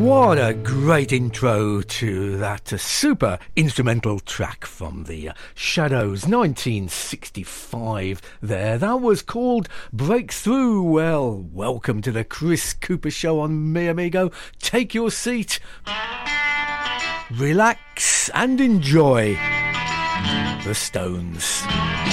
What a great intro to that super instrumental track from the Shadows, 1965 there. That was called Breakthrough. Well, welcome to the Chris Cooper Show on Mi Amigo. Take your seat, relax and enjoy the Stones.